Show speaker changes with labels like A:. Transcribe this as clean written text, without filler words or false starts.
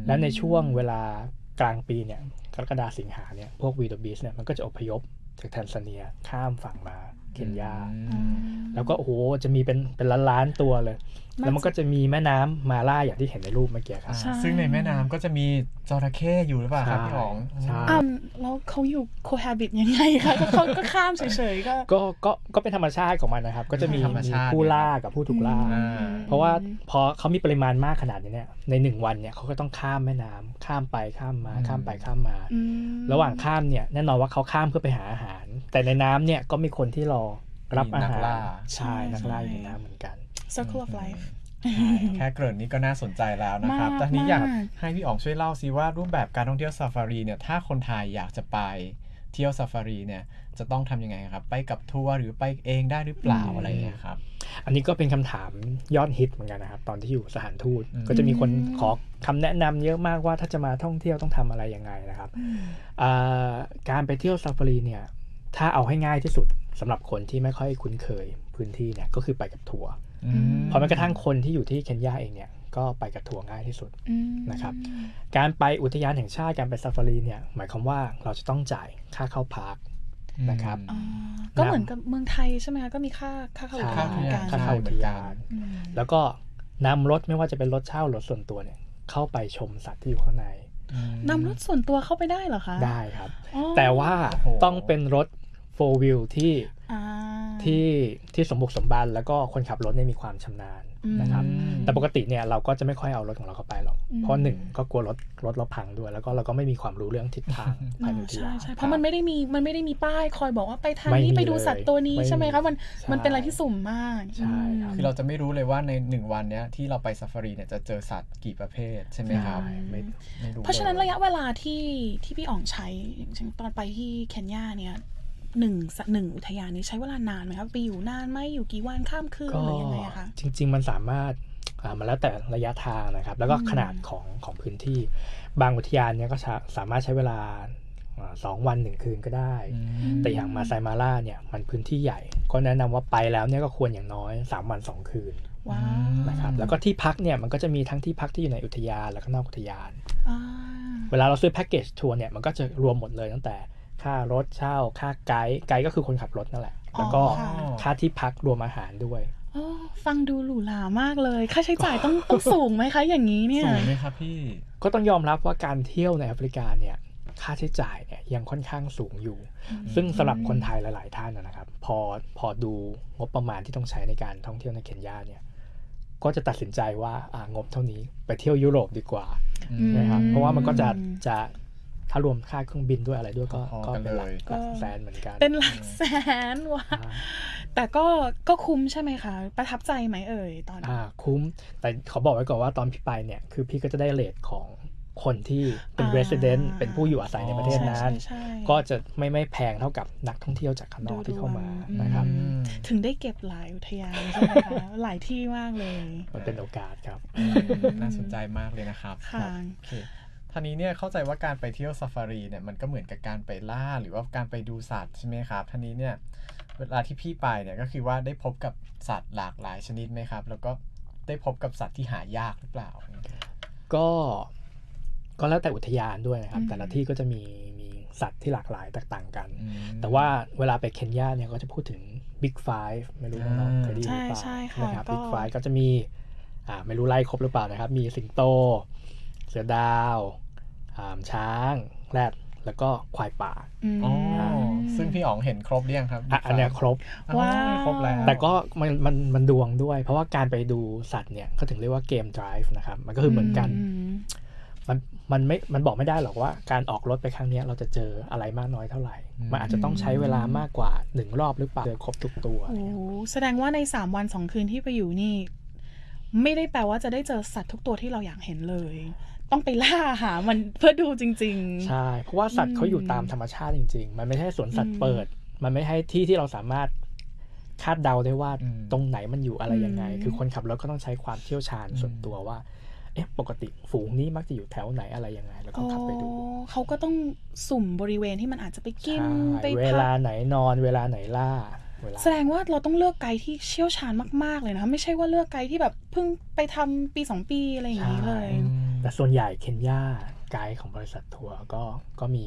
A: และในช่วงเวลากลางปีเนี่ยกรกฎาคมสิงหาเนี่ยพวกวีโดบีสเนี่ยมันก็จะอพยพจากแทนซาเนียข้ามฝั่งมาเคนยาแล้วก็โอ้โหจะมีเป็นล้านๆตัวเลยแล้วมันก็จะมีแม่น้ำมาล่าอย่างที่เห็นในรูปเมื่อกี้ครับ
B: ซึ่งในแม่น้ำก็จะมีจระเข้อยู่หรือเปล่าครับพี่อ๋อง
C: แล้วเขาอยู่ cohabit ยังไงคะเขาก็ข้ามเฉยๆ
A: ก็เป็นธรรมชาติของมันนะครับก็จะมีผู้ล่ากับผู้ถูกล่าเพราะว่าพอเขามีปริมาณมากขนาดนี้เนี่ยใน1วันเนี่ยเขาก็ต้องข้ามแม่น้ำข้ามไปข้ามมาข้ามไปข้ามมาระหว่างข้ามเนี่ยแน่นอนว่าเขาข้ามเพื่อไปหาอาหารแต่ในน้ำเนี่ยก็มีคนที่รอรับอาหารใช่นักล่าอยู่ในน้ำเหมือนกัน
C: circle of life
B: แค่เกริ่นนี้ก็น่าสนใจแล้วนะครับแต่นี้อยากให้พี่อ๋องช่วยเล่าซิว่ารูปแบบการท่องเที่ยวซาฟารีเนี่ยถ้าคนไทยอยากจะไปเที่ยวซาฟารีเนี่ยจะต้องทำยังไงครับไปกับทัวร์หรือไปเองได้หรือเปล่าอะไรเงี้ยครับ
A: อันนี้ก็เป็นคำถามยอดฮิตเหมือนกันนะครับตอนที่อยู่สถานทูตก็จะมีคนขอคำแนะนำเยอะมากว่าถ้าจะมาท่องเที่ยวต้องทำอะไรยังไงนะครับการไปเที่ยวซาฟารีเนี่ยถ้าเอาให้ง่ายที่สุดสำหรับคนที่ไม่ค่อยคุ้นเคยพื้นที่เนี่ยก็คือไปกับทัวร์เพราะแม้กระทั่งคนที่อยู่ที่เคนยาเองเนี่ยก็ไปกับทัวร์ง่ายที่สุดนะครับการไปอุทยานแห่งชาติการไปซาฟารีเนี่ยหมายความว่าเราจะต้องจ่ายค่าเข้าพาร์คนะครับ
C: ก็เหมือนกับเมืองไทยใช่ไหมคะก็มีค่าเข้าอุทยาน
A: ค่าเข้าอุทยานแล้วก็นำรถไม่ว่าจะเป็นรถเช่ารถส่วนตัวเนี่ยเข้าไปชมสัตว์ที่อยู่ข้างใน
C: นำรถส่วนตัวเข้าไปได้เหรอคะ
A: ได้ครับแต่ว่าต้องเป็นรถ4 wheel ที่สมบุกสมบันแล้วก็คนขับรถเนี่ยมีความชำนาญนะครับแต่ปกติเนี่ยเราก็จะไม่ค่อยเอารถของเราเข้าไปหรอกเพราะ1ก็กลัวรถเราพังด้วยแล้วก็เราก็ไม่มีความรู้เรื่องทิศทางภายในอุทยาน
C: ใช่เพราะมันไม่ได้มีป้ายคอยบอกว่าไปทางนี้ไปดูสัตว์ตัวนี้ใช่ไหมคะมันเป็นอะไรที่สุ่มมาก
A: ใช่
B: คือเราจะไม่รู้เลยว่าใน1วันเนี้ยที่เราไปซาฟารีเนี่ยจะเจอสัตว์กี่ประเภทใช่ไหมครับไม่รู้
C: เพราะฉะนั้นระยะเวลาที่พี่อ๋องใช้อย่างเช่นตอนไปที่เคนยาเนี่ยหนึ่งอุทยานนี้ใช้เวลานานไหมครับไปอยู่นานไหมอยู่กี่วันข้ามคืนหรือยังไงคะ
A: จริงๆมันสามารถมันแล้วแต่ระยะทางนะครับแล้วก็ขนาดของพื้นที่บางอุทยานเนี่ยก็สามารถใช้เวลา2 วัน1 คืนก็ได้แต่อย่างมาไซมาร่าเนี่ยมันพื้นที่ใหญ่ก็แนะนำว่าไปแล้วเนี่ยก็ควรอย่างน้อย3 วัน 2 คืนนะครับแล้วก็ที่พักเนี่ยมันก็จะมีทั้งที่พักที่อยู่ในอุทยานแล้วก็นอกอุทยานเวลาเราซื้อแพ็กเกจทัวร์เนี่ยมันก็จะรวมหมดเลยตั้งแต่ค่ารถเช่าค่าไกด์ก็คือคนขับรถนั่นแหละแล้วก็ค่าที่พักรวมอาหารด้วย
C: ฟังดูหรูหรามากเลยค่าใช้จ่ายต้องสูงไหมคะอย่างนี้เนี่ย
B: สูงไหมครับพี่
A: ก็ต้องยอมรับว่าการเที่ยวในแอฟริกาเนี่ยค่าใช้จ่ายเนี่ยยังค่อนข้างสูงอยู่ซึ่งสำหรับคนไทยหลายๆท่านนะครับพอดูงบประมาณที่ต้องใช้ในการท่องเที่ยวในเคนยาเนี่ยก็จะตัดสินใจว่างบเท่านี้ไปเที่ยวยุโรปดีกว่านะครับเพราะว่ามันก็จะถ้ารวมค่าเครื่องบินด้วยอะไรด้วยก็เป็นหลักแสนเหมือนกัน
C: เป็นหลักแสนว่ะแต่ก็คุ้มใช่ไหมคะประทับใจไหมเอ่ยตอน
A: คุ้มแต่เขาบอกไว้ก่อนว่าตอนพี่ไปเนี่ยคือพี่ก็จะได้เรทของคนที่เป็น resident เป็นผู้อยู่อาศัยในประเทศนั้นก็จะไม่แพงเท่ากับนักท่องเที่ยวจากข้างนอกที่เข้ามานะครับ
C: ถึงได้เก็บหลายอุทยานใช่ไหมคะหลายที่มากเลย
A: มันเป็นโอกาสครับ
B: น่าสนใจมากเลยนะครับท่านี้เนี่ยเข้าใจว่าการไปเที่ยวซาฟารีเนี่ยมันก็เหมือนกับการไปล่าหรือว่าการไปดูสัตว์ใช่ไหมครับท่านี้เนี่ยเวลาที่พี่ไปเนี่ยก็คือว่าได้พบกับสัตว์หลากหลายชนิดไหมครับแล้วก็ได้พบกับสัตว์ที่หายากหรือเปล่า
A: ก็แล้วแต่อุทยานด้วยนะครับแต่ละที่ก็จะมีสัตว์ที่หลากหลายแตกต่างกันแต่ว่าเวลาไปเคนยาเนี่ยก็จะพูดถึง Big Five ไม่รู้น้องๆเคยได้ยินหรือเปล่านะครับ Big Five ก็จะมีไม่รู้ไล่ครบหรือเปล่านะครับมีสิงโตเสือดาวช้างแรดแล้วก็ควายป่า
B: ซึ่งพี่อ๋องเห็นครบหรือยังครับ
A: อันเนี้ยครบ
B: ครบแล้ว
A: แต่ก็มันดวงด้วยเพราะว่าการไปดูสัตว์เนี่ยก็ถึงเรียกว่าเกมไดรฟ์นะครับมันก็คือเหมือนกันมันบอกไม่ได้หรอกว่าการออกรถไปครั้งนี้เราจะเจออะไรมากน้อยเท่าไหร่มันอาจจะต้องใช้เวลามากกว่า1 รอบหรือเปล่าเจอครบทุกตัว
C: แสดงว่าใน3 วัน 2 คืนที่ไปอยู่นี่ไม่ได้แปลว่าจะได้เจอสัตว์ทุกตัวที่เราอยากเห็นเลยต้องไปล่าหามันเพื่อดูจริง
A: ๆใช่เพราะว่าสัตว์เขาอยู่ตามธรรมชาติจริงๆมันไม่ใช่สวนสัตว์เปิดมันไม่ใช่ที่เราสามารถคาดเดาได้ว่าตรงไหนมันอยู่อะไรยังไงคือคนขับรถก็ต้องใช้ความเชี่ยวชาญส่วนตัวว่าปกติฝูงนี้มักจะอยู่แถวไหนอะไรยังไงแล้วก็ขับไปดู
C: เขาก็ต้องสุ่มบริเวณที่มันอาจจะไปกินไป
A: เวลาไหนนอนเวลาไหนล่า
C: แสดงว่าเราต้องเลือกไกด์ที่เชี่ยวชาญมากๆเลยนะไม่ใช่ว่าเลือกไกด์ที่แบบเพิ่งไปทำปี2 ปีอะไรอย่างนี้เลย
A: แต่ส่วนใหญ่เคนยาไกด์ของบริษัททัวร์ก็มี